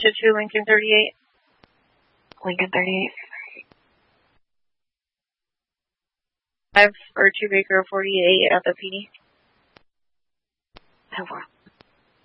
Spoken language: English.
to 2 Lincoln 38. Lincoln 38. 5 or 2 Baker 48 at the PD. 10-4.